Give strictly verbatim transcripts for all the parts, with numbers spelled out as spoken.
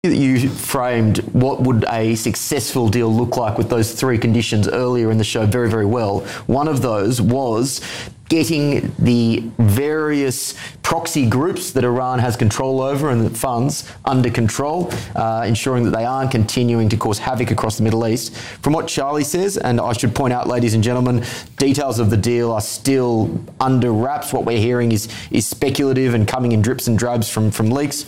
You framed what would a successful deal look like with those three conditions earlier in the show very, very well. One of those was getting the various proxy groups that Iran has control over and that funds under control, uh, ensuring that they aren't continuing to cause havoc across the Middle East. From what Charlie says, and I should point out, ladies and gentlemen, details of the deal are still under wraps. What we're hearing is, is speculative and coming in drips and drabs from, from leaks.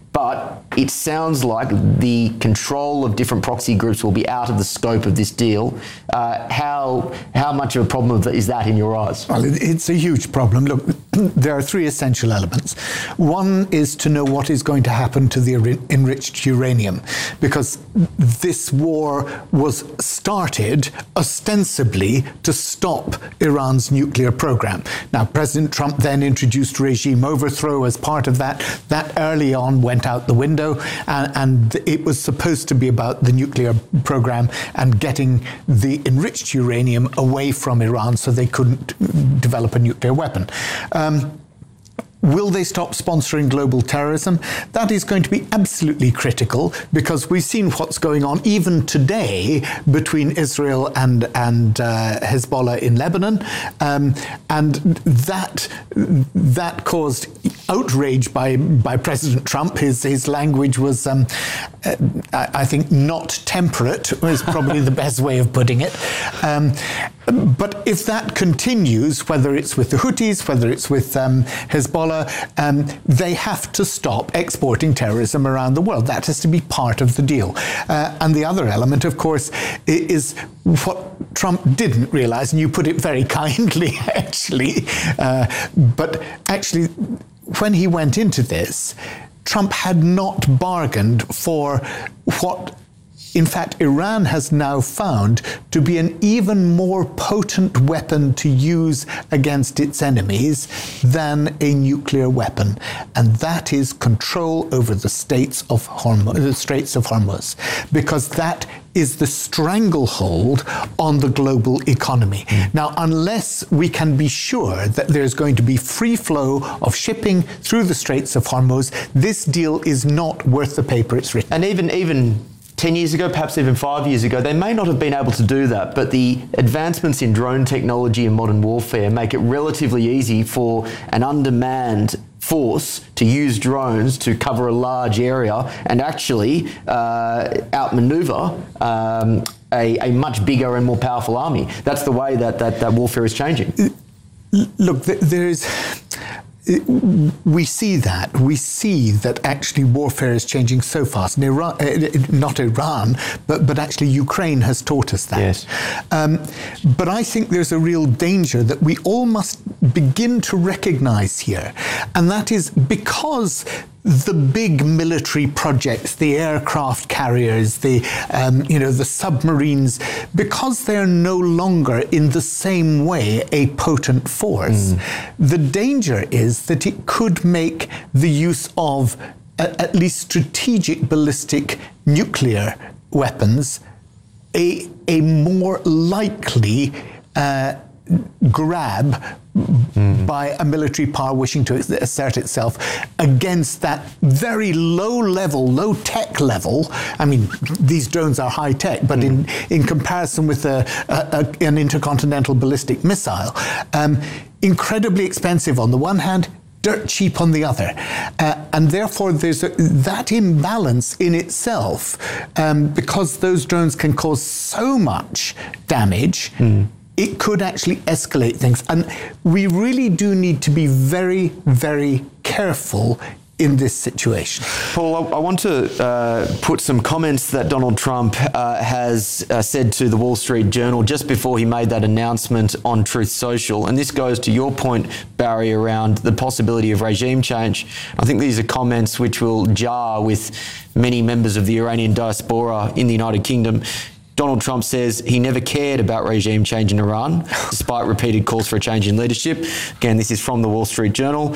But it sounds like the control of different proxy groups will be out of the scope of this deal. Uh, how how much of a problem is that in your eyes? Well, it's a huge problem. Look, there are three essential elements. One is to know what is going to happen to the enriched uranium, because this war was started ostensibly to stop Iran's nuclear program. Now, President Trump then introduced regime overthrow as part of that. That early on went out the window, and, and it was supposed to be about the nuclear program and getting the enriched uranium away from Iran so they couldn't develop a nuclear weapon. Um, Will they stop sponsoring global terrorism? That is going to be absolutely critical, because we've seen what's going on even today between Israel and and uh, Hezbollah in Lebanon, um, and that that caused outrage by by President Trump. His his language was, um, uh, I, I think, not temperate is probably the best way of putting it. Um, but if that continues, whether it's with the Houthis, whether it's with um, Hezbollah, Um, they have to stop exporting terrorism around the world. That has to be part of the deal. Uh, and the other element, of course, is what Trump didn't realize, and you put it very kindly, actually. Uh, but actually, when he went into this, Trump had not bargained for what, in fact, Iran has now found to be an even more potent weapon to use against its enemies than a nuclear weapon, and that is control over the Straits of Hormuz, the Straits of Hormuz, because that is the stranglehold on the global economy. Mm. Now, unless we can be sure that there's going to be free flow of shipping through the Straits of Hormuz, this deal is not worth the paper it's written. And even even. ten years ago, perhaps even five years ago, they may not have been able to do that, but the advancements in drone technology and modern warfare make it relatively easy for an undermanned force to use drones to cover a large area and actually uh, outmaneuver um, a, a much bigger and more powerful army. That's the way that, that, that warfare is changing. Look, there is... We see that. We see that actually warfare is changing so fast. And Iran, uh, not Iran, but, but actually Ukraine has taught us that. Yes. Um, but I think there's a real danger that we all must begin to recognize here. And that is because the big military projects, the aircraft carriers, the um, you know the submarines, because they're no longer in the same way a potent force, mm. the danger is that it could make the use of uh, at least strategic ballistic nuclear weapons a a more likely uh, grab mm. by a military power wishing to assert itself against that very low level, low tech level. I mean, these drones are high tech, but mm. in, in comparison with a, a, a, an intercontinental ballistic missile, um, incredibly expensive on the one hand, dirt cheap on the other. Uh, and therefore, there's a, that imbalance in itself, um, because those drones can cause so much damage, mm. it could actually escalate things. And we really do need to be very, very careful in this situation. Paul, I, I want to uh, put some comments that Donald Trump uh, has uh, said to the Wall Street Journal just before he made that announcement on Truth Social. And this goes to your point, Barry, around the possibility of regime change. I think these are comments which will jar with many members of the Iranian diaspora in the United Kingdom. Donald Trump says he never cared about regime change in Iran, despite repeated calls for a change in leadership. Again, this is from the Wall Street Journal.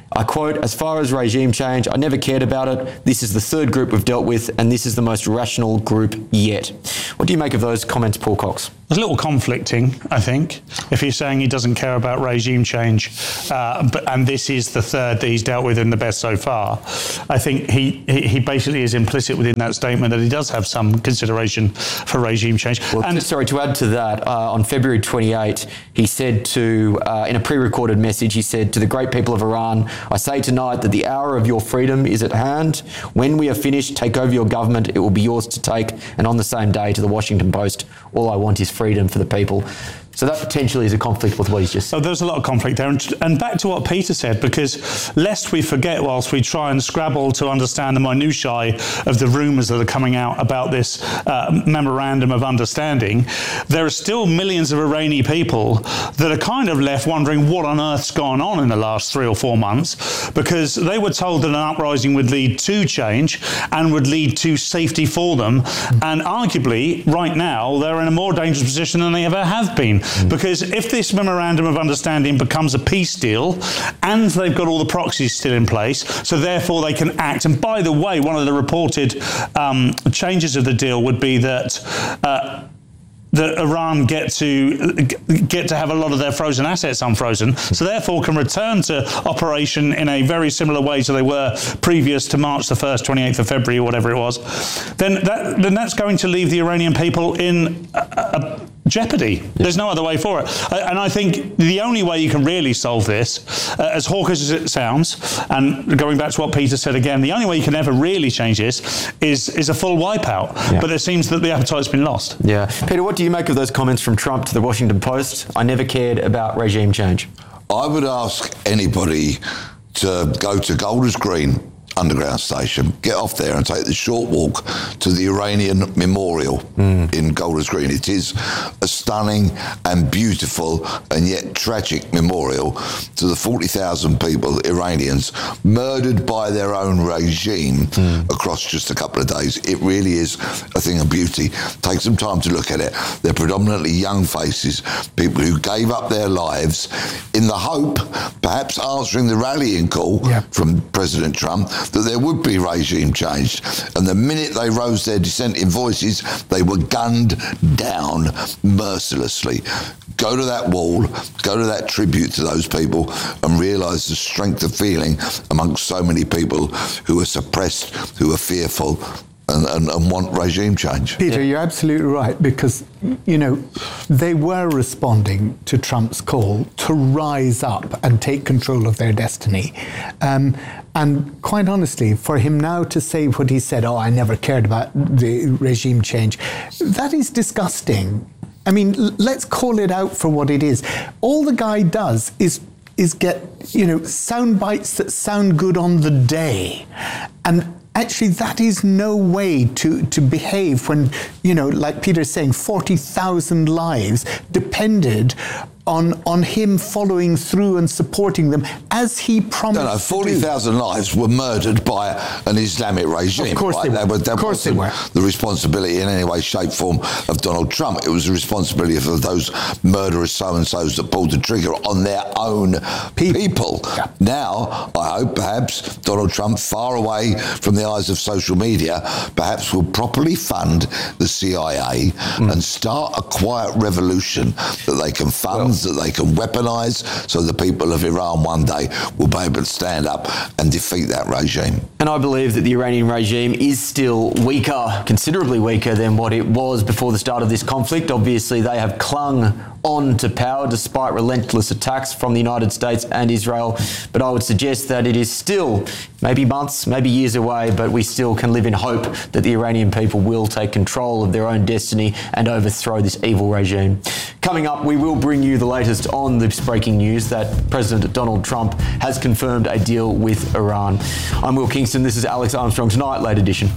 I quote, "As far as regime change, I never cared about it. This is the third group we've dealt with, and this is the most rational group yet." What do you make of those comments, Paul Cox? It's a little conflicting, I think, if he's saying he doesn't care about regime change, uh, but and this is the third that he's dealt with and the best so far. I think he, he, he basically is implicit within that statement that he does have some consideration for regime change. Well, and sorry, to add to that, uh, on February twenty-eighth, he said to, uh, in a pre-recorded message, he said, "To the great people of Iran, I say tonight that the hour of your freedom is at hand. When we are finished, take over your government. It will be yours to take." And on the same day, to the Washington Post, "All I want is freedom for the people." So that potentially is a conflict with what he's just said. Oh, there's a lot of conflict there. And, and back to what Peter said, because lest we forget, whilst we try and scrabble to understand the minutiae of the rumours that are coming out about this uh, memorandum of understanding, there are still millions of Iranian people that are kind of left wondering what on earth's gone on in the last three or four months, because they were told that an uprising would lead to change and would lead to safety for them. And arguably, right now, they're in a more dangerous position than they ever have been. Because if this memorandum of understanding becomes a peace deal and they've got all the proxies still in place, so therefore they can act. And by the way, one of the reported um, changes of the deal would be that uh, that Iran get to get to have a lot of their frozen assets unfrozen, so therefore can return to operation in a very similar way to they were previous to March the first, twenty-eighth of February, or whatever it was. Then that then that's going to leave the Iranian people in a, a jeopardy. There's no other way for it. And I think the only way you can really solve this, uh, as hawkish as it sounds, and going back to what Peter said again, the only way you can ever really change this is is a full wipeout. Yeah. But it seems that the appetite's been lost. Yeah. Peter, what do you make of those comments from Trump to the Washington Post? "I never cared about regime change." I would ask anybody to go to Golders Green Underground Station, get off there and take the short walk to the Iranian Memorial mm. in Golders Green. It is a stunning and beautiful and yet tragic memorial to the forty thousand people, Iranians, murdered by their own regime mm. across just a couple of days. It really is a thing of beauty. Take some time to look at it. They're predominantly young faces, people who gave up their lives in the hope, perhaps answering the rallying call yeah. from President Trump, that there would be regime change. And the minute they rose their dissenting voices, they were gunned down mercilessly. Go to that wall, go to that tribute to those people and realise the strength of feeling amongst so many people who are suppressed, who are fearful, And, and, and want regime change. Peter, you're absolutely right, because, you know, they were responding to Trump's call to rise up and take control of their destiny. Um, and quite honestly, for him now to say what he said, "Oh, I never cared about the regime change," that is disgusting. I mean, let's call it out for what it is. All the guy does is is get, you know, sound bites that sound good on the day. And actually, that is no way to, to behave when, you know, like Peter's saying, forty thousand lives depended on on him following through and supporting them as he promised. No, no, forty thousand lives were murdered by an Islamic regime. Of course right? they were. That was, that of course they were. The responsibility in any way, shape, form of Donald Trump. It was the responsibility of those murderous so-and-sos that pulled the trigger on their own people. people. Yeah. Now, I hope perhaps Donald Trump, far away from the eyes of social media, perhaps will properly fund the C I A mm. and start a quiet revolution that they can fund, well, that they can weaponize, so the people of Iran one day will be able to stand up and defeat that regime. And I believe that the Iranian regime is still weaker, considerably weaker than what it was before the start of this conflict. Obviously, they have clung on to power despite relentless attacks from the United States and Israel. But I would suggest that it is still maybe months, maybe years away, but we still can live in hope that the Iranian people will take control of their own destiny and overthrow this evil regime. Coming up, we will bring you the latest on this breaking news that President Donald Trump has confirmed a deal with Iran. I'm Will Kingston. This is Alex Armstrong Tonight, Late Edition.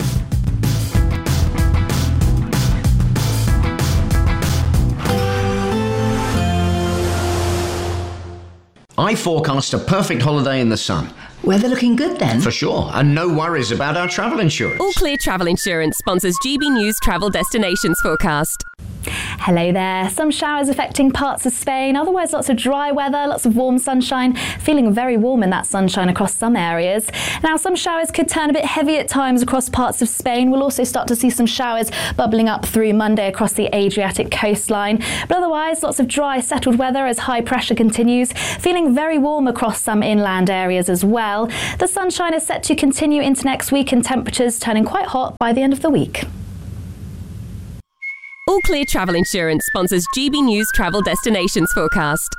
I forecast a perfect holiday in the sun. Weather looking good then? For sure, and no worries about our travel insurance. All Clear Travel Insurance sponsors G B News Travel Destinations Forecast. Hello there. Some showers affecting parts of Spain, otherwise lots of dry weather, lots of warm sunshine, feeling very warm in that sunshine across some areas. Now some showers could turn a bit heavy at times across parts of Spain. We'll also start to see some showers bubbling up through Monday across the Adriatic coastline. But otherwise lots of dry settled weather as high pressure continues, feeling very warm across some inland areas as well. The sunshine is set to continue into next week and temperatures turning quite hot by the end of the week. All Clear Travel Insurance sponsors G B News Travel Destinations Forecast.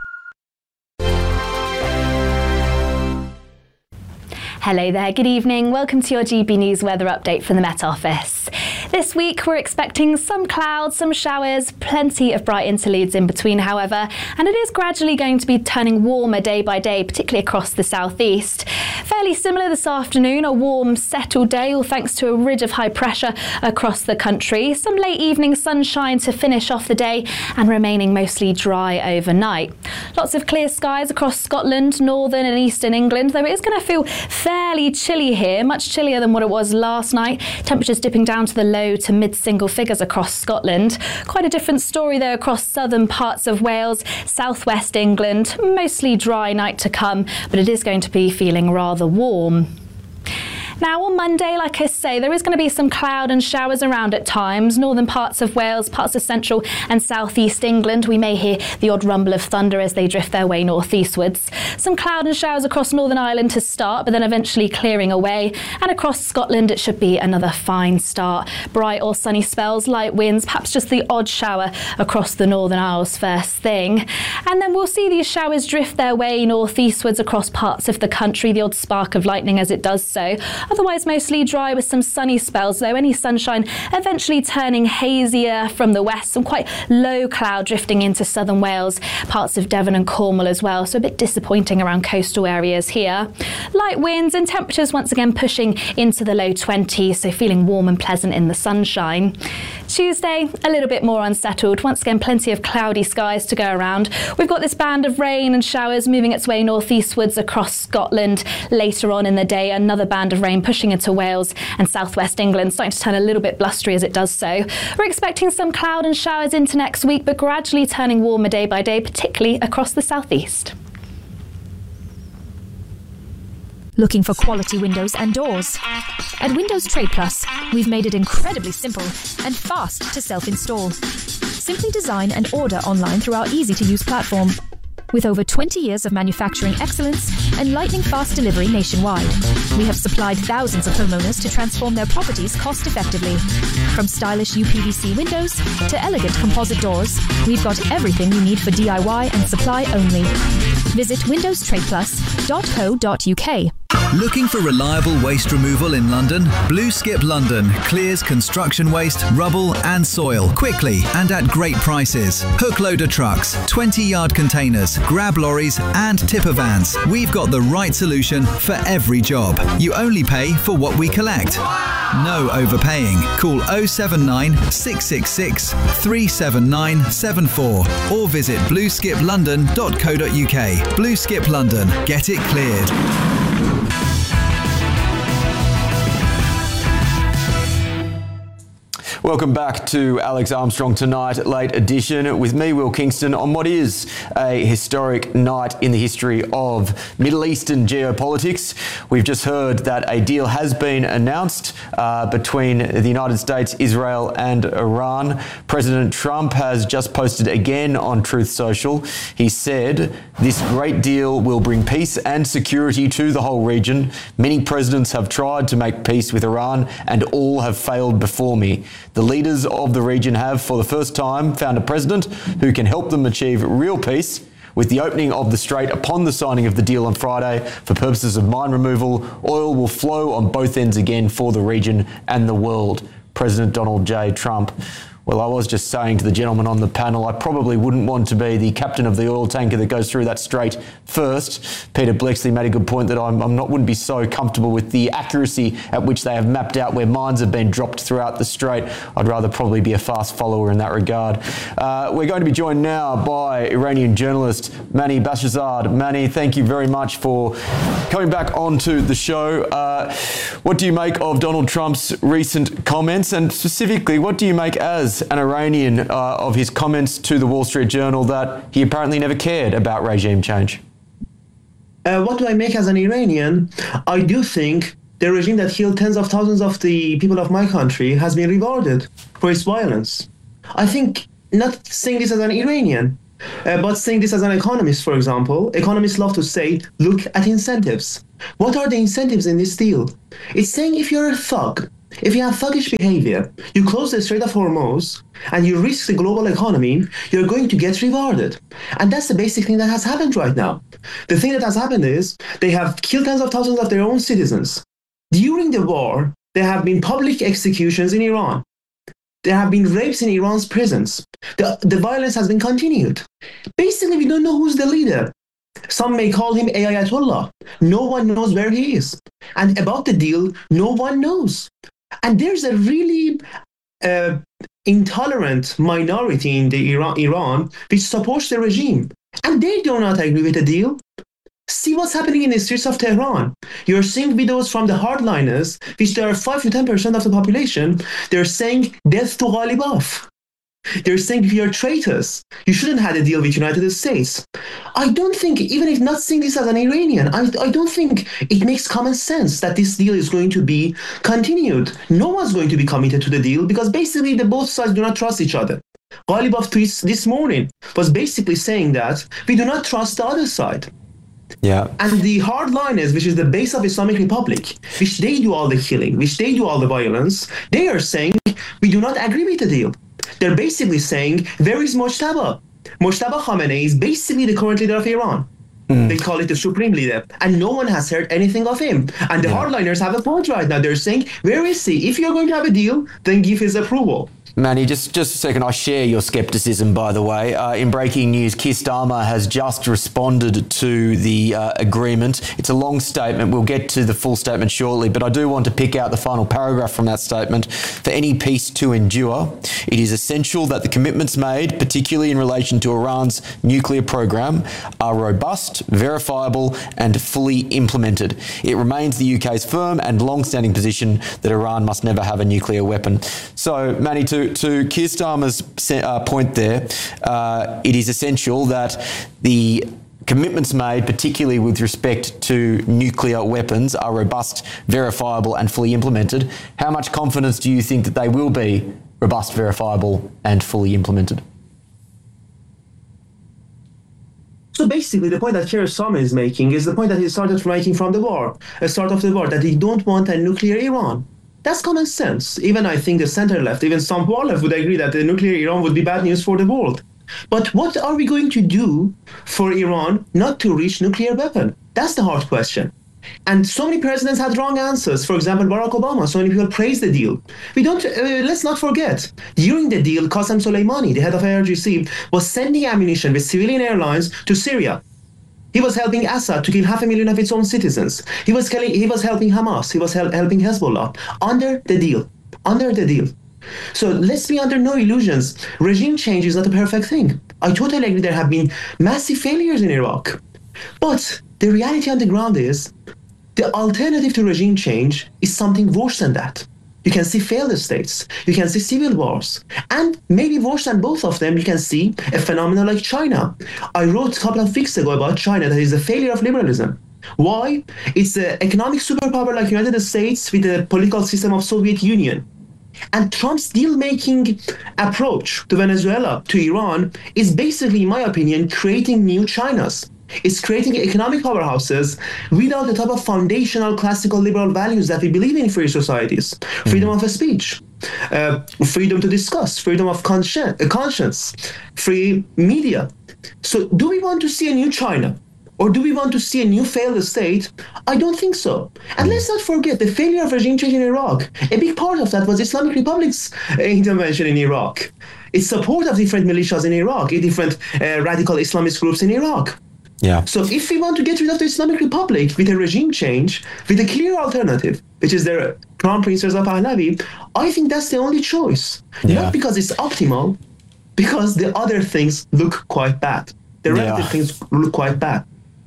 Hello there, good evening. Welcome to your G B News weather update from the Met Office. This week we're expecting some clouds, some showers, plenty of bright interludes in between, however, and it is gradually going to be turning warmer day by day, particularly across the southeast. Fairly similar this afternoon, a warm, settled day, all thanks to a ridge of high pressure across the country. Some late evening sunshine to finish off the day and remaining mostly dry overnight. Lots of clear skies across Scotland, northern and eastern England, though it is going to feel fairly chilly here, much chillier than what it was last night. Temperatures dipping down to the low to mid-single figures across Scotland. Quite a different story though across southern parts of Wales, southwest England. Mostly dry night to come, but it is going to be feeling rather warm. Now on Monday, like I say, there is going to be some cloud and showers around at times. Northern parts of Wales, parts of central and southeast England. We may hear the odd rumble of thunder as they drift their way northeastwards. Some cloud and showers across Northern Ireland to start, but then eventually clearing away. And across Scotland, it should be another fine start. Bright or sunny spells, light winds, perhaps just the odd shower across the Northern Isles first thing. And then we'll see these showers drift their way northeastwards across parts of the country, the odd spark of lightning as it does so. Otherwise mostly dry with some sunny spells, though any sunshine eventually turning hazier from the west. Some quite low cloud drifting into southern Wales, parts of Devon and Cornwall as well, so a bit disappointing around coastal areas here. Light winds and temperatures once again pushing into the low twenties, so feeling warm and pleasant in the sunshine. Tuesday, a little bit more unsettled. Once again, plenty of cloudy skies to go around. We've got this band of rain and showers moving its way northeastwards across Scotland. Later on in the day, another band of rain pushing into Wales and southwest England, starting to turn a little bit blustery as it does so. We're expecting some cloud and showers into next week, but gradually turning warmer day by day, particularly across the southeast. Looking for quality windows and doors? At Windows Trade Plus, we've made it incredibly simple and fast to self-install. Simply design and order online through our easy-to-use platform. With over twenty years of manufacturing excellence and lightning-fast delivery nationwide, we have supplied thousands of homeowners to transform their properties cost-effectively. From stylish U P V C windows to elegant composite doors, we've got everything you need for D I Y and supply only. Visit windows trade plus dot co dot U K. Looking for reliable waste removal in London? Blue Skip London clears construction waste, rubble and soil quickly and at great prices. Hook loader trucks, twenty yard containers, grab lorries and tipper vans. We've got the right solution for every job. You only pay for what we collect. No overpaying. Call oh seven nine, six six six, three seven nine seven four or visit blue skip london dot co dot U K. Blue Skip London. Get it cleared. Welcome back to Alex Armstrong Tonight, late edition, with me, Will Kingston, on what is a historic night in the history of Middle Eastern geopolitics. We've just heard that a deal has been announced uh, between the United States, Israel and Iran. President Trump has just posted again on Truth Social. He said, "This great deal will bring peace and security to the whole region. Many presidents have tried to make peace with Iran and all have failed before me. The leaders of the region have, for the first time, found a president who can help them achieve real peace. With the opening of the strait upon the signing of the deal on Friday for purposes of mine removal, oil will flow on both ends again for the region and the world." President Donald J. Trump. Well, I was just saying to the gentleman on the panel, I probably wouldn't want to be the captain of the oil tanker that goes through that strait first. Peter Blexley made a good point that I'm, I'm not wouldn't be so comfortable with the accuracy at which they have mapped out where mines have been dropped throughout the strait. I'd rather probably be a fast follower in that regard. Uh, we're going to be joined now by Iranian journalist Mani Bashazad. Mani, thank you very much for coming back onto the show. Uh, what do you make of Donald Trump's recent comments, and specifically, what do you make as as an Iranian uh, of his comments to the Wall Street Journal that he apparently never cared about regime change? Uh, what do I make as an Iranian? I do think the regime that killed tens of thousands of the people of my country has been rewarded for its violence. I think, not saying this as an Iranian, uh, but saying this as an economist, for example, economists love to say, look at incentives. What are the incentives in this deal? It's saying if you're a thug, if you have thuggish behavior, you close the Strait of Hormuz, and you risk the global economy, you're going to get rewarded. And that's the basic thing that has happened right now. The thing that has happened is they have killed tens of thousands of their own citizens. During the war, there have been public executions in Iran. There have been rapes in Iran's prisons. The, the violence has been continued. Basically, we don't know who's the leader. Some may call him Ayatollah. No one knows where he is. And about the deal, no one knows. And there's a really uh, intolerant minority in the Iran, Iran which supports the regime. And they do not agree with the deal. See what's happening in the streets of Tehran. You're seeing videos from the hardliners, which there are five to ten percent of the population. They're saying death to Ghalibaf. They're saying if you're traitors, you shouldn't have a deal with the United States. I don't think, even if not seeing this as an Iranian, I, I don't think it makes common sense that this deal is going to be continued. No one's going to be committed to the deal because basically the both sides do not trust each other. Ghalibaf tweets this morning was basically saying that we do not trust the other side. Yeah. And the hardliners, which is the base of Islamic Republic, which they do all the killing, which they do all the violence, they are saying we do not agree with the deal. They're basically saying, where is Mojtaba? Mojtaba Khamenei is basically the current leader of Iran. Mm. They call it the supreme leader. And no one has heard anything of him. And the yeah. hardliners have a point right now. They're saying, where is he? If you're going to have a deal, then give his approval. Manny, just, just a second. I share your scepticism, by the way. Uh, in breaking news, Keir Starmer has just responded to the uh, agreement. It's a long statement. We'll get to the full statement shortly, but I do want to pick out the final paragraph from that statement. For any peace to endure, it is essential that the commitments made, particularly in relation to Iran's nuclear program, are robust, verifiable and fully implemented. It remains the U K's firm and long-standing position that Iran must never have a nuclear weapon. So, Manny, to To Keir Starmer's uh, point there, uh, it is essential that the commitments made, particularly with respect to nuclear weapons, are robust, verifiable and fully implemented. How much confidence do you think that they will be robust, verifiable and fully implemented? So basically, the point that Keir Starmer is making is the point that he started making from the war, the start of the war, that they don't want a nuclear Iran. That's common sense. Even I think the center-left, even some far left would agree that the nuclear Iran would be bad news for the world. But what are we going to do for Iran not to reach nuclear weapon? That's the hard question. And so many presidents had wrong answers. For example, Barack Obama, so many people praised the deal. We don't, uh, let's not forget, during the deal, Qasem Soleimani, the head of I R G C, was sending ammunition with civilian airlines to Syria. He was helping Assad to kill half a million of its own citizens. He was killing, he was helping Hamas. He was hel- helping Hezbollah under the deal, under the deal. So let's be under no illusions. Regime change is not a perfect thing. I totally agree there have been massive failures in Iraq. But the reality on the ground is the alternative to regime change is something worse than that. You can see failed states. You can see civil wars. And maybe worse than both of them, you can see a phenomenon like China. I wrote a couple of weeks ago about China that is a failure of liberalism. Why? It's an economic superpower like United States with the political system of Soviet Union. And Trump's deal-making approach to Venezuela, to Iran, is basically, in my opinion, creating new Chinas. It's creating economic powerhouses without the type of foundational classical liberal values that we believe in free societies. Mm. Freedom of speech, uh, freedom to discuss, freedom of consci- conscience, free media. So do we want to see a new China? Or do we want to see a new failed state? I don't think so. And let's not forget the failure of regime change in Iraq. A big part of that was Islamic Republic's uh, intervention in Iraq. Its support of different militias in Iraq, different uh, radical Islamist groups in Iraq. Yeah. So if we want to get rid of the Islamic Republic with a regime change, with a clear alternative, which is the Crown Prince Reza Pahlavi, I think that's the only choice. Yeah. Not because it's optimal, because the other things look quite bad. The relative yeah. things look quite bad.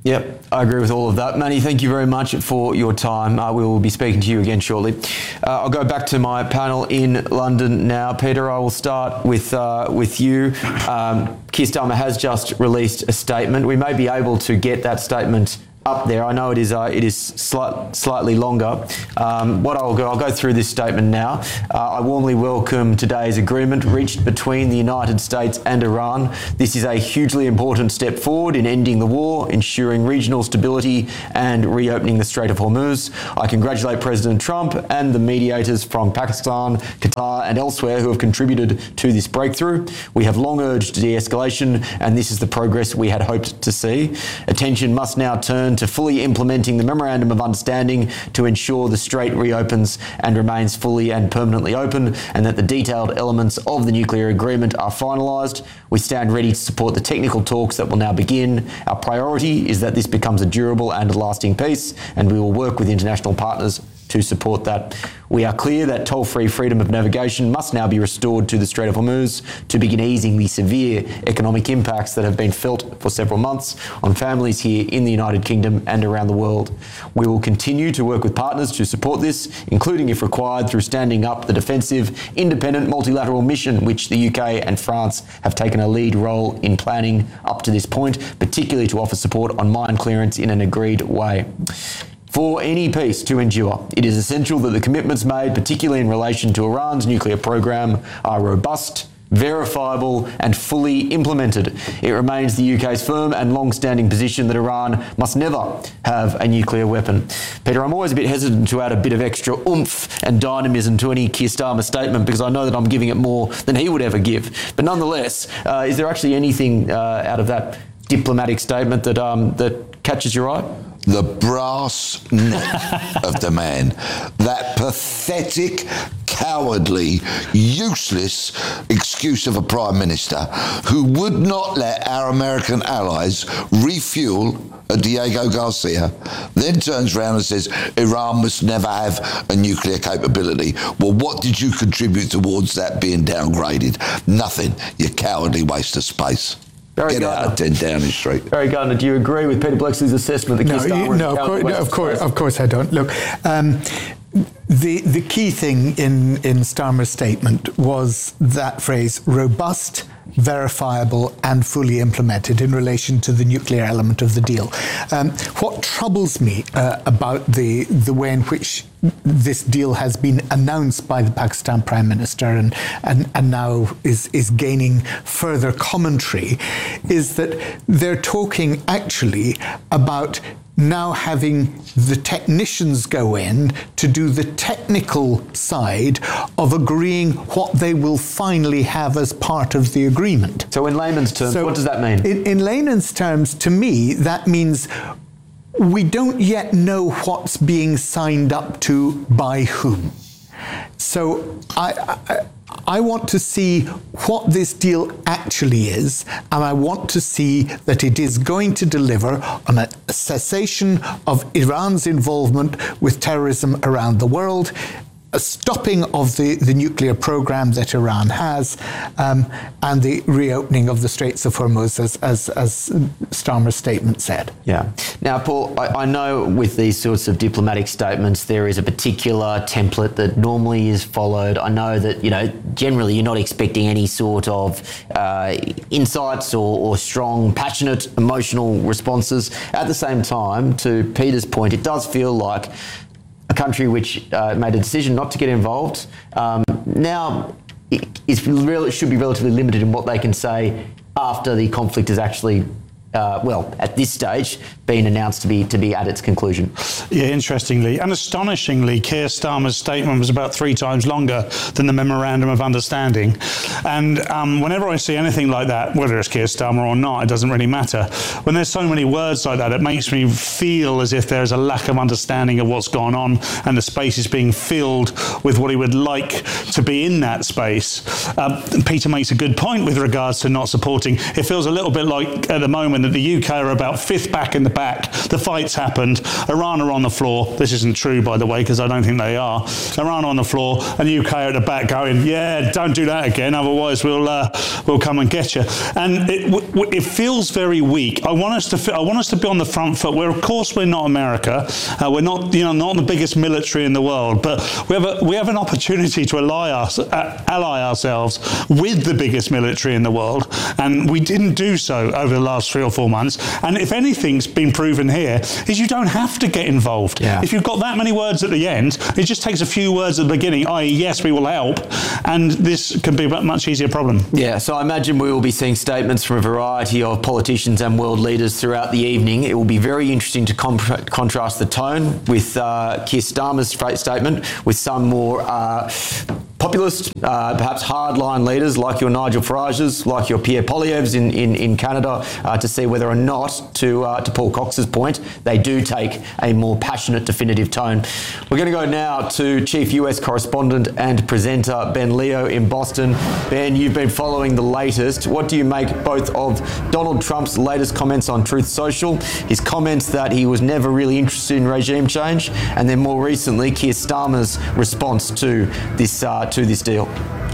Yep, I agree with all of that. Manny, thank you very much for your time. Uh, we will be speaking to you again shortly. Uh, I'll go back to my panel in London now. Peter, I will start with uh, with you. Um, Keir Starmer has just released a statement. We may be able to get that statement up there. I know it is uh, it is slight, slightly longer. Um, what I'll go, I'll go through this statement now. Uh, I warmly welcome today's agreement reached between the United States and Iran. This is a hugely important step forward in ending the war, ensuring regional stability and reopening the Strait of Hormuz. I congratulate President Trump and the mediators from Pakistan, Qatar and elsewhere who have contributed to this breakthrough. We have long urged de-escalation, and this is the progress we had hoped to see. Attention must now turn to fully implementing the Memorandum of Understanding to ensure the strait reopens and remains fully and permanently open, and that the detailed elements of the nuclear agreement are finalised. We stand ready to support the technical talks that will now begin. Our priority is that this becomes a durable and lasting peace, and we will work with international partners to support that. We are clear that toll-free freedom of navigation must now be restored to the Strait of Hormuz to begin easing the severe economic impacts that have been felt for several months on families here in the United Kingdom and around the world. We will continue to work with partners to support this, including, if required, through standing up the defensive, independent multilateral mission which the U K and France have taken a lead role in planning up to this point, particularly to offer support on mine clearance in an agreed way. For any peace to endure, it is essential that the commitments made, particularly in relation to Iran's nuclear program, are robust, verifiable and fully implemented. It remains the U K's firm and long-standing position that Iran must never have a nuclear weapon. Peter, I'm always a bit hesitant to add a bit of extra oomph and dynamism to any Keir Starmer statement because I know that I'm giving it more than he would ever give. But nonetheless, uh, is there actually anything uh, out of that diplomatic statement that um, that catches your eye? The brass neck of the man. That pathetic, cowardly, useless excuse of a Prime Minister who would not let our American allies refuel at Diego Garcia, then turns around and says Iran must never have a nuclear capability. Well, what did you contribute towards that being downgraded? Nothing, you cowardly waste of space. Barry Get Gardner. out of ten Downing Street. Barry Gardner, do you agree with Peter Bleksley's assessment that No, Keir Starmer you, no, is of course, no, of course, space? of course, I don't. Look, um, the the key thing in in Starmer's statement was that phrase: robust, verifiable, and fully implemented in relation to the nuclear element of the deal. Um, what troubles me uh, about the the way in which this deal has been announced by the Pakistan Prime Minister and, and, and now is, is gaining further commentary is that they're talking actually about now having the technicians go in to do the technical side of agreeing what they will finally have as part of the agreement. So in layman's terms, So what does that mean? In, in layman's terms, to me, that means we don't yet know what's being signed up to by whom. So I, I, I want to see what this deal actually is, and I want to see that it is going to deliver on a cessation of Iran's involvement with terrorism around the world, a stopping of the, the nuclear program that Iran has, um, and the reopening of the Straits of Hormuz, as, as, as Starmer's statement said. Yeah. Now, Paul, I, I know with these sorts of diplomatic statements, there is a particular template that normally is followed. I know that, you know, generally you're not expecting any sort of uh, insights or, or strong, passionate, emotional responses. At the same time, to Peter's point, it does feel like a country which uh, made a decision not to get involved um, now is real, should be relatively limited in what they can say after the conflict is actually, uh, well, at this stage, been announced to be to be at its conclusion. Yeah, interestingly and astonishingly, Keir Starmer's statement was about three times longer than the Memorandum of Understanding. And um, whenever I see anything like that, whether it's Keir Starmer or not, it doesn't really matter. When there's so many words like that, it makes me feel as if there's a lack of understanding of what's gone on and the space is being filled with what he would like to be in that space. Um, Peter makes a good point with regards to not supporting. It feels a little bit like, at the moment, that the U K are about fifth back in the pack. The fight's happened. Iran are on the floor. This isn't true, by the way, because I don't think they are. Iran are on the floor, and the U K are at the back going, yeah, don't do that again, otherwise we'll uh, we'll come and get you. And it, w- w- it feels very weak. I want us to. F- I want us to be on the front foot. Where, of course, we're not America. Uh, we're not, you know, not the biggest military in the world, but we have a, we have an opportunity to ally us, uh, ally ourselves with the biggest military in the world, and we didn't do so over the last three or four months. And if anything's been proven here, is you don't have to get involved. Yeah. If you've got that many words at the end, it just takes a few words at the beginning, that is, yes, we will help, and this can be a much easier problem. Yeah, so I imagine we will be seeing statements from a variety of politicians and world leaders throughout the evening. It will be very interesting to comp- contrast the tone with uh, Keir Starmer's statement with some more uh, populist, uh, perhaps hardline leaders like your Nigel Farage's, like your Pierre Poilievre's in, in, in Canada, uh, to see whether or not, to uh, to Paul Cox's point, they do take a more passionate, definitive tone. We're going to go now to Chief U S Correspondent and presenter Ben Leo in Boston. Ben, you've been following the latest. What do you make both of Donald Trump's latest comments on Truth Social, his comments that he was never really interested in regime change, and then more recently Keir Starmer's response to this uh, to this deal?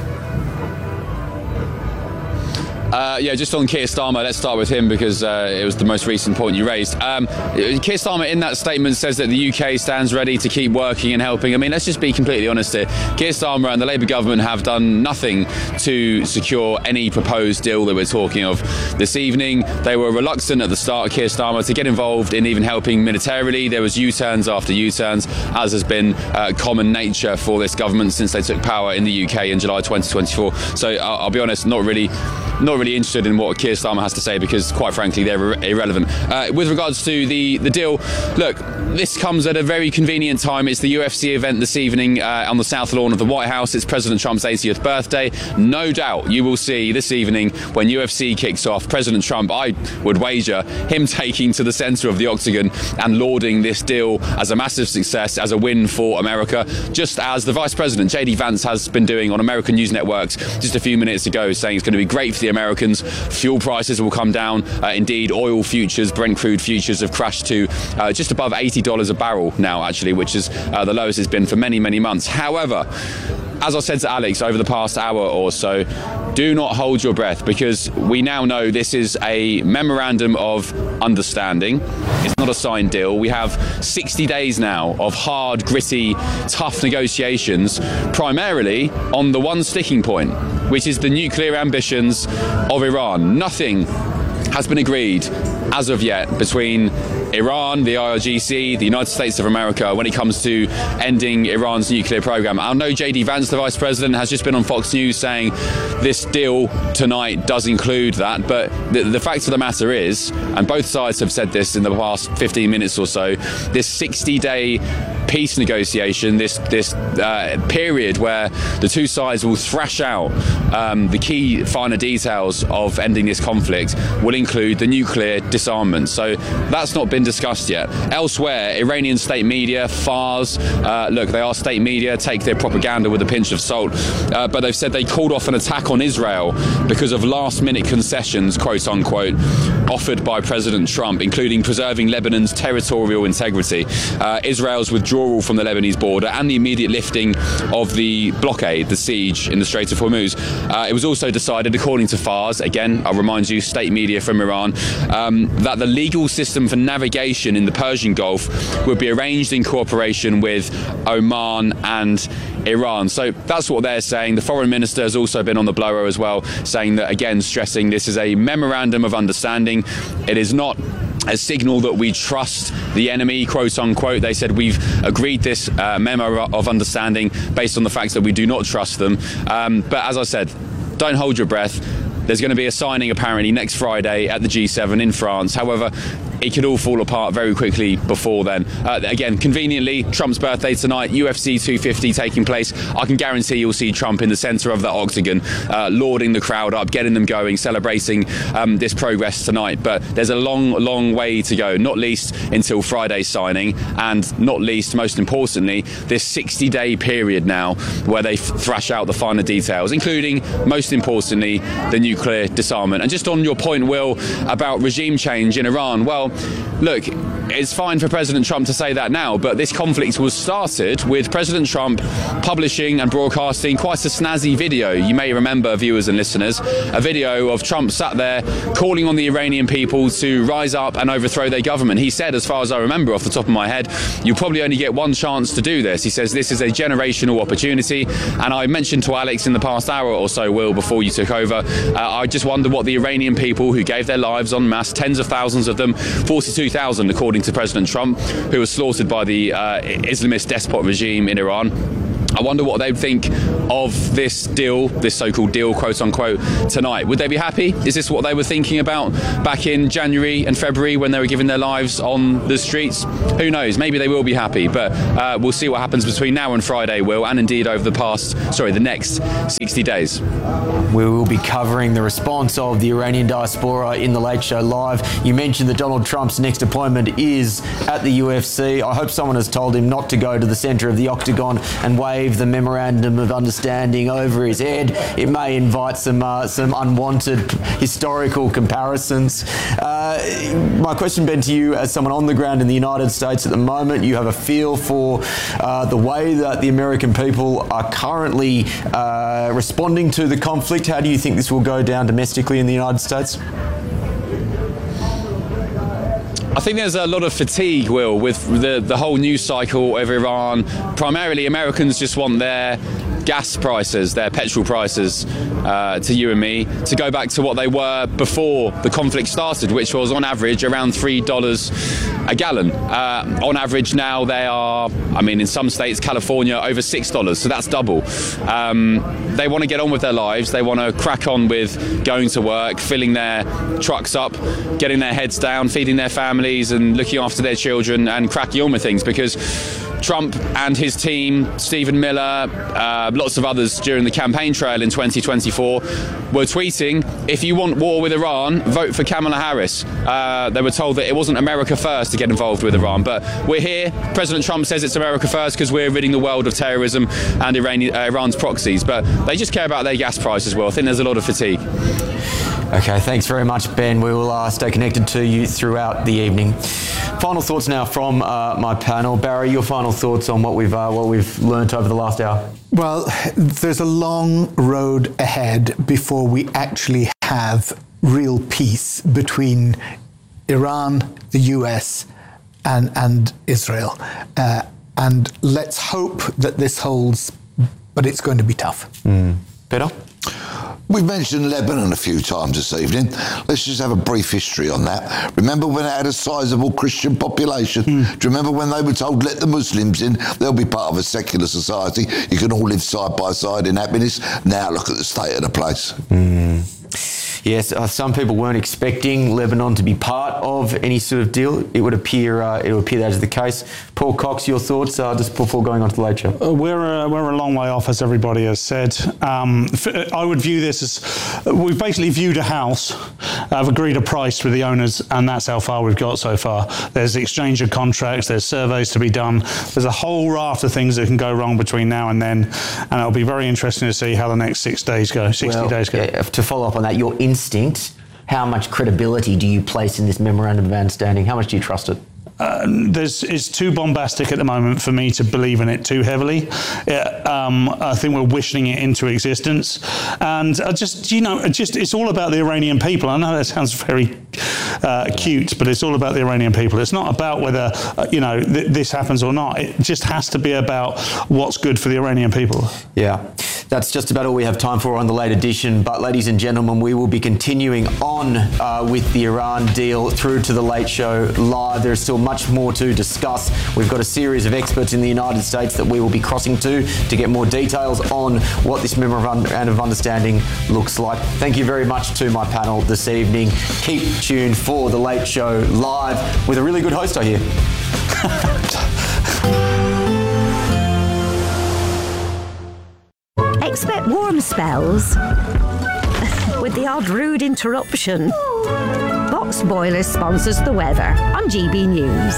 Uh, yeah, just on Keir Starmer, let's start with him because uh, it was the most recent point you raised. Um, Keir Starmer in that statement says that the U K stands ready to keep working and helping. I mean, let's just be completely honest here. Keir Starmer and the Labour government have done nothing to secure any proposed deal that we're talking of this evening. They were reluctant at the start, Keir Starmer, to get involved in even helping militarily. There was U-turns after U-turns, as has been uh, common nature for this government since they took power in the U K in July twenty twenty-four. So I'll, I'll be honest, not really, not really interested in what Keir Starmer has to say because, quite frankly, they're ir- irrelevant. Uh, with regards to the, the deal, look, this comes at a very convenient time. It's the U F C event this evening uh, on the South Lawn of the White House. It's President Trump's eightieth birthday. No doubt you will see this evening when U F C kicks off, President Trump, I would wager, him taking to the centre of the octagon and lauding this deal as a massive success, as a win for America, just as the Vice President, J D Vance, has been doing on American news networks just a few minutes ago, saying it's going to be great for the Americans. Fuel prices will come down. Uh, indeed, oil futures, Brent crude futures have crashed to uh, just above eighty dollars a barrel now, actually, which is uh, the lowest it's been for many, many months. However, as I said to Alex over the past hour or so, do not hold your breath because we now know this is a memorandum of understanding. It's not a signed deal. We have sixty days now of hard, gritty, tough negotiations, primarily on the one sticking point, which is the nuclear ambitions of Iran. Nothing has been agreed as of yet between Iran, the I R G C, the United States of America when it comes to ending Iran's nuclear program. I know J D Vance, the Vice President, has just been on Fox News saying this deal tonight does include that, but the, the fact of the matter is, and both sides have said this in the past fifteen minutes or so, this sixty-day peace negotiation, this this uh, period where the two sides will thrash out um, the key finer details of ending this conflict, will include the nuclear disarmament. So that's not been discussed yet. Elsewhere, Iranian state media, Fars, uh, look, they are state media, take their propaganda with a pinch of salt, uh, but they've said they called off an attack on Israel because of last-minute concessions, quote-unquote, offered by President Trump, including preserving Lebanon's territorial integrity, uh, Israel's withdrawal from the Lebanese border, and the immediate lifting of the blockade, the siege in the Strait of Hormuz. Uh, it was also decided, according to Fars, again, I'll remind you, state media from Iran, um, that the legal system for navigation in the Persian Gulf would be arranged in cooperation with Oman and Iran. So that's what they're saying. The foreign minister has also been on the blower as well, saying that, again, stressing this is a memorandum of understanding. It is not a signal that we trust the enemy, quote unquote. They said we've agreed this uh, memo of understanding based on the fact that we do not trust them. Um, but as I said, don't hold your breath. There's going to be a signing apparently next Friday at the G seven in France. However, it could all fall apart very quickly before then. Uh, again, conveniently, Trump's birthday tonight, U F C two fifty taking place. I can guarantee you'll see Trump in the centre of that octagon, uh, lauding the crowd up, getting them going, celebrating um, this progress tonight. But there's a long, long way to go, not least until Friday's signing, and not least, most importantly, this sixty-day period now where they f- thrash out the finer details, including, most importantly, the nuclear disarmament. And just on your point, Will, about regime change in Iran, well, look, it's fine for President Trump to say that now, but this conflict was started with President Trump publishing and broadcasting quite a snazzy video. You may remember, viewers and listeners, a video of Trump sat there calling on the Iranian people to rise up and overthrow their government. He said, as far as I remember off the top of my head, you probably only get one chance to do this. He says this is a generational opportunity. And I mentioned to Alex in the past hour or so, Will, before you took over, uh, I just wonder what the Iranian people who gave their lives en masse, tens of thousands of them, forty-two thousand according to President Trump, who was slaughtered by the uh, Islamist despot regime in Iran. I wonder what they'd think of this deal, this so-called deal, quote unquote, tonight. Would they be happy? Is this what they were thinking about back in January and February when they were giving their lives on the streets? Who knows? Maybe they will be happy, but uh, we'll see what happens between now and Friday, Will, and indeed over the past, sorry, the next sixty days. We will be covering the response of the Iranian diaspora in the Late Show Live. You mentioned that Donald Trump's next appointment is at the U F C. I hope someone has told him not to go to the centre of the octagon and wave the memorandum of understanding over his head. It may invite some uh, some unwanted historical comparisons. Uh, my question, Ben, to you as someone on the ground in the United States at the moment, you have a feel for uh, the way that the American people are currently uh, responding to the conflict. How do you think this will go down domestically in the United States? I think there's a lot of fatigue, Will, with the, the whole news cycle of Iran. Primarily, Americans just want their gas prices, their petrol prices, uh, to you and me, to go back to what they were before the conflict started, which was on average around three dollars a gallon. Uh, on average now they are, I mean, in some states, California, over six dollars, so that's double. Um, they want to get on with their lives. They want to crack on with going to work, filling their trucks up, getting their heads down, feeding their families and looking after their children and cracking on with things, because Trump and his team, Stephen Miller, uh, lots of others during the campaign trail in twenty twenty-four were tweeting, if you want war with Iran, vote for Kamala Harris. Uh, they were told that it wasn't America first to get involved with Iran, but we're here. President Trump says it's America first because we're ridding the world of terrorism and Iran, uh, Iran's proxies, but they just care about their gas price as well. I think there's a lot of fatigue. Okay, thanks very much, Ben. We will uh, stay connected to you throughout the evening. Final thoughts now from uh, my panel. Barry, your final thoughts on what we've uh, what we've learnt over the last hour? Well, there's a long road ahead before we actually have real peace between Iran, the U S, and and Israel. Uh, and let's hope that this holds, but it's going to be tough. Mm. Peter? We've mentioned Lebanon a few times this evening. Let's just have a brief history on that. Remember when it had a sizable Christian population? Mm. Do you remember when they were told, let the Muslims in, they'll be part of a secular society, you can all live side by side in happiness? Now look at the state of the place. Mm. Yes, uh, some people weren't expecting Lebanon to be part of any sort of deal. It would appear uh, it would appear that is the case. Paul Cox, your thoughts uh, just before going on to the Late Show? Uh, we're, uh, we're a long way off, as everybody has said. Um, f- I would view this as, uh, we've basically viewed a house, I've agreed a price with the owners, and that's how far we've got so far. There's exchange of contracts, there's surveys to be done, there's a whole raft of things that can go wrong between now and then, and it'll be very interesting to see how the next six days go, sixty well, days go. Yeah, to follow up on that, your instinct, how much credibility do you place in this memorandum of understanding? How much do you trust it? Uh, there's, it's too bombastic at the moment for me to believe in it too heavily. It, um, I think we're wishing it into existence, and I just, you know, it just it's all about the Iranian people. I know that sounds very uh, cute, but it's all about the Iranian people. It's not about whether uh, you know th- this happens or not. It just has to be about what's good for the Iranian people. Yeah. That's just about all we have time for on the late edition. But ladies and gentlemen, we will be continuing on uh, with the Iran deal through to the Late Show Live. There's still much more to discuss. We've got a series of experts in the United States that we will be crossing to to get more details on what this memorandum of understanding looks like. Thank you very much to my panel this evening. Keep tuned for the Late Show Live with a really good host, I hear. Expect warm spells with the odd rude interruption. Box Boilers sponsors the weather on G B News.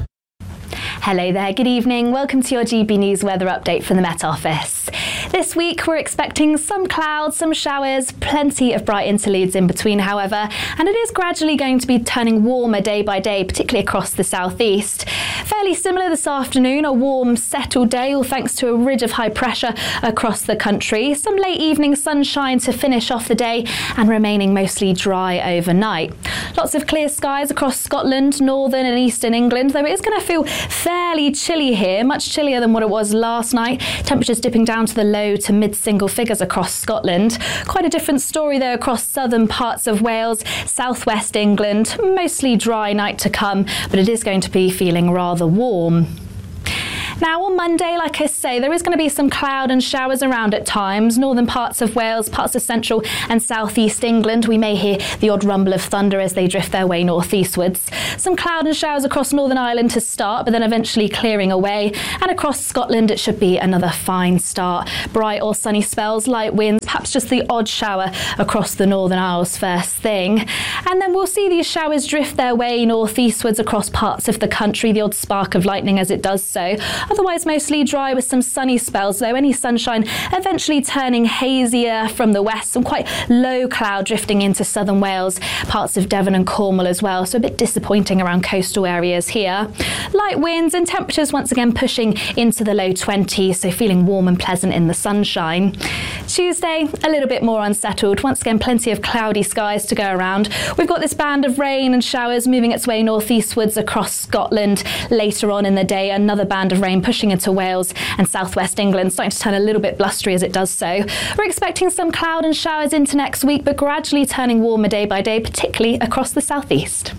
Hello there, good evening. Welcome to your G B News weather update from the Met Office. This week we're expecting some clouds, some showers, plenty of bright interludes in between, however, and it is gradually going to be turning warmer day by day, particularly across the southeast. Fairly similar this afternoon, a warm, settled day, all thanks to a ridge of high pressure across the country. Some late evening sunshine to finish off the day and remaining mostly dry overnight. Lots of clear skies across Scotland, northern and eastern England, though it is going to feel fairly chilly here, much chillier than what it was last night. Temperatures dipping down to the low to mid-single figures across Scotland. Quite a different story though across southern parts of Wales, southwest England. Mostly dry night to come, but it is going to be feeling rather warm. Now on Monday, like I say, there is going to be some cloud and showers around at times. Northern parts of Wales, parts of central and southeast England. We may hear the odd rumble of thunder as they drift their way northeastwards. Some cloud and showers across Northern Ireland to start, but then eventually clearing away. And across Scotland, it should be another fine start. Bright or sunny spells, light winds, perhaps just the odd shower across the Northern Isles first thing. And then we'll see these showers drift their way northeastwards across parts of the country, the odd spark of lightning as it does so. Otherwise mostly dry with some sunny spells, though any sunshine eventually turning hazier from the west. Some quite low cloud drifting into southern Wales, parts of Devon and Cornwall as well, so a bit disappointing around coastal areas here. Light winds and temperatures once again pushing into the low twenties, so feeling warm and pleasant in the sunshine. Tuesday, a little bit more unsettled. Once again, plenty of cloudy skies to go around. We've got this band of rain and showers moving its way northeastwards across Scotland. Later on in the day, another band of rain pushing into Wales and southwest England, starting to turn a little bit blustery as it does so. We're expecting some cloud and showers into next week, but gradually turning warmer day by day, particularly across the southeast.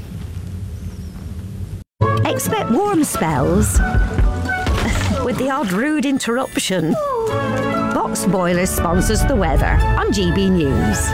Expect warm spells with the odd rude interruption. Box Boilers sponsors the weather on G B News.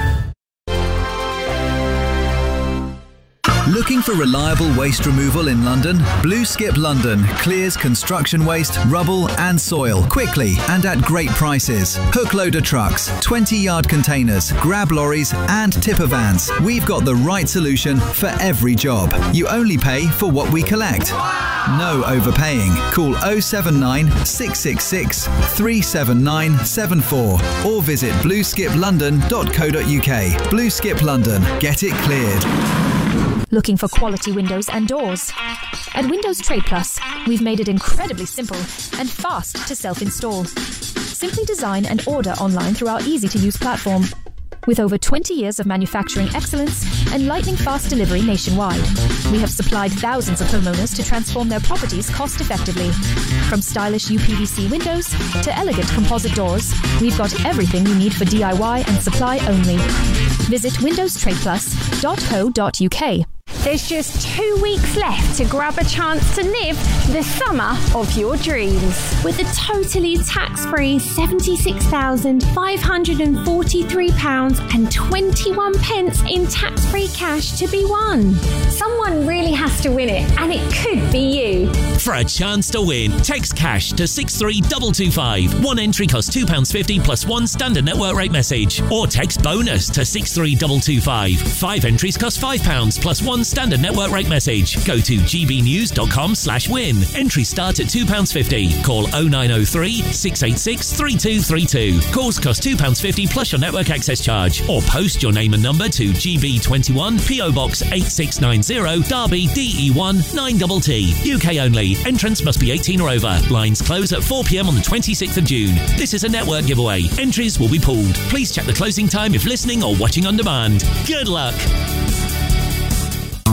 Looking for reliable waste removal in London? Blue Skip London clears construction waste, rubble and soil quickly and at great prices. Hook loader trucks, twenty yard containers, grab lorries and tipper vans. We've got the right solution for every job. You only pay for what we collect. No overpaying. Call oh seven nine, six six six, three seven nine seven four or visit blue skip london dot co dot uk. Blue Skip London. Get it cleared. Looking for quality windows and doors? At Windows Trade Plus, we've made it incredibly simple and fast to self-install. Simply design and order online through our easy-to-use platform. With over twenty years of manufacturing excellence and lightning-fast delivery nationwide, we have supplied thousands of homeowners to transform their properties cost-effectively. From stylish U P V C windows to elegant composite doors, we've got everything you need for D I Y and supply only. Visit windows trade plus dot co dot uk. There's just two weeks left to grab a chance to live the summer of your dreams. With a totally tax-free seventy-six thousand five hundred forty-three pounds and twenty-one pence in tax-free cash to be won. Someone really has to win it, and it could be you. For a chance to win, text cash to six three two two five. One entry costs two pounds fifty plus one standard network rate message. Or text bonus to six three two two five. Five entries cost five pounds plus one standard network rate message. Go to gbnews.com slash win. Entries start at two pounds fifty. Call oh nine oh three, six eight six, three two three two. Calls cost two pounds fifty plus your network access charge. Or post your name and number to G B twenty-one, P O Box eight six nine zero, Derby, D E one nine T T. U K only. Entrance must be eighteen or over. Lines close at four p.m. on the twenty-sixth of June. This is a network giveaway. Entries will be pooled. Please check the closing time if listening or watching on demand. Good luck.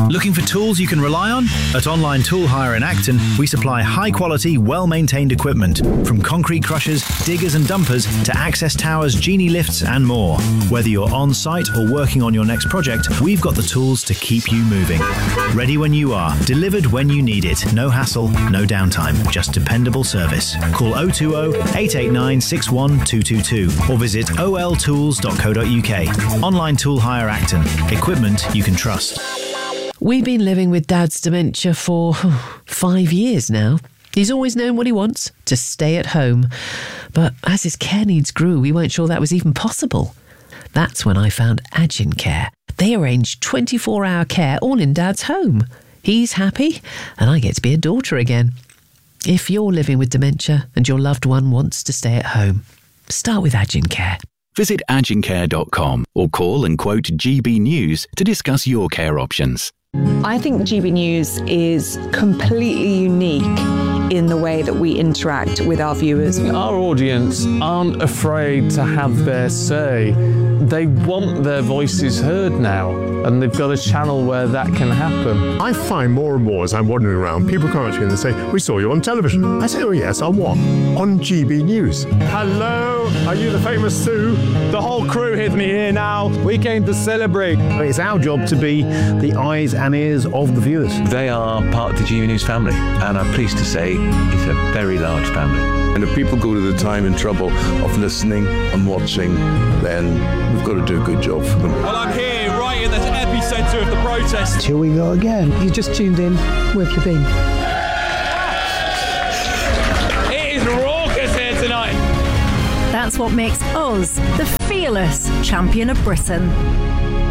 Looking for tools you can rely on? At Online Tool Hire in Acton, we supply high-quality, well-maintained equipment, from concrete crushers, diggers and dumpers to access towers, genie lifts and more. Whether you're on-site or working on your next project, we've got the tools to keep you moving. Ready when you are, delivered when you need it. No hassle, no downtime, just dependable service. Call oh two oh, eight eight nine, six one two two two or visit o l tools dot co dot u k. Online Tool Hire Acton. Equipment you can trust. We've been living with Dad's dementia for five years now. He's always known what he wants, to stay at home. But as his care needs grew, we weren't sure that was even possible. That's when I found Agin Care. They arrange twenty-four hour care all in Dad's home. He's happy, and I get to be a daughter again. If you're living with dementia and your loved one wants to stay at home, start with Agin Care. Visit agin care dot com or call and quote G B News to discuss your care options. I think G B News is completely unique in the way that we interact with our viewers. Our audience aren't afraid to have their say. They want their voices heard now, and they've got a channel where that can happen. I find more and more as I'm wandering around, people come up to me and they say, "We saw you on television." I say, "Oh yes, on what?" "On G B News." Hello, are you the famous Sue? The whole crew with me here now. We came to celebrate. It's our job to be the eyes and ears of the viewers. They are part of the G B News family, and I'm pleased to say it's a very large family. And if people go to the time and trouble of listening and watching, then we've got to do a good job for them. Well, I'm here right in the epicentre of the protest. Here we go again. You just tuned in. Where have you been? It is raucous here tonight. That's what makes us the fearless champion of Britain.